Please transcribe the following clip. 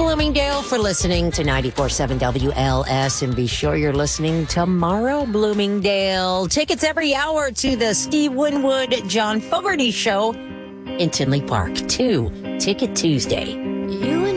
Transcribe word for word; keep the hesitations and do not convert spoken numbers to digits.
Bloomingdale, for listening to ninety-four point seven W L S. And be sure you're listening tomorrow, Bloomingdale. Tickets every hour to the Steve Winwood, John Fogerty Show in Tinley Park. Two Ticket Tuesday.